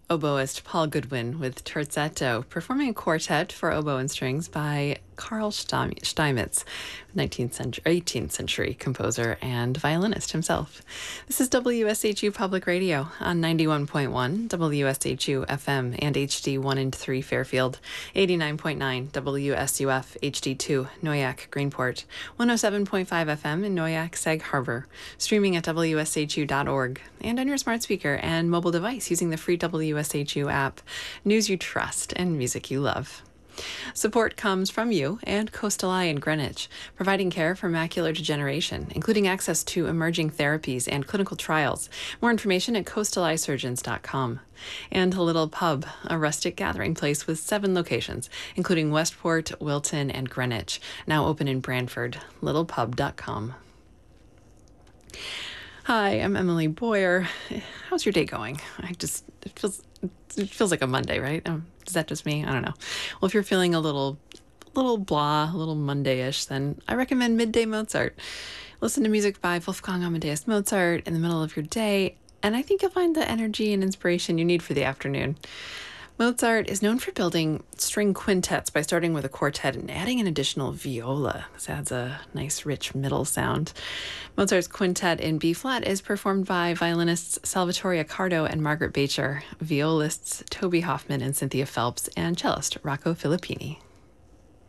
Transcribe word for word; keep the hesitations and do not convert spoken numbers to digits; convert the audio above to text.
oboist Paul Goodwin with Terzetto, performing a quartet for oboe and strings by Carl Steim- Steinmetz, nineteenth century, eighteenth century composer and violinist himself. This is W S H U Public Radio on ninety-one point one W S H U F M and H D one and three Fairfield, eighty-nine point nine W S U F H D two Noyak Greenport, one oh seven point five F M in Noyak Sag Harbor, streaming at W S H U dot org, and on your smart speaker and mobile device using the free W S H U app. News you trust and music you love. Support comes from you and Coastal Eye in Greenwich, providing care for macular degeneration, including access to emerging therapies and clinical trials. More information at coastal eye surgeons dot com. And a Little Pub, a rustic gathering place with seven locations, including Westport, Wilton, and Greenwich, now open in Brantford, little pub dot com. Hi, I'm Emily Boyer. How's your day going? I just, it feels, it feels like a Monday, right? Um, is that just me? I don't know. Well, if you're feeling a little, little blah, a little Monday-ish, then I recommend Midday Mozart. Listen to music by Wolfgang Amadeus Mozart in the middle of your day, and I think you'll find the energy and inspiration you need for the afternoon. Mozart is known for building string quintets by starting with a quartet and adding an additional viola. This adds a nice, rich middle sound. Mozart's quintet in B-flat is performed by violinists Salvatore Accardo and Margaret Bacher, violists Toby Hoffman and Cynthia Phelps, and cellist Rocco Filippini.